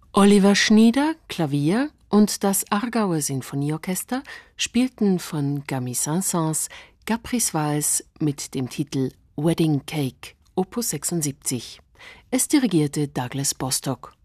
Oliver Schnieder, Klavier, und das Aargauer Sinfonieorchester spielten von Camille Saint-Saëns Caprice Vals mit dem Titel Wedding Cake, Opus 76. Es dirigierte Douglas Bostock.